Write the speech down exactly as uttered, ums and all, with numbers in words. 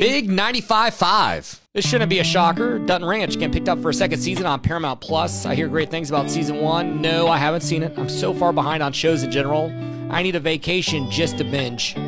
Big ninety-five point five. This shouldn't be a shocker. Dutton Ranch getting picked up for a second season on Paramount Plus. I hear great things about season one. No, I haven't seen it. I'm so far behind on shows in general. I need a vacation just to binge.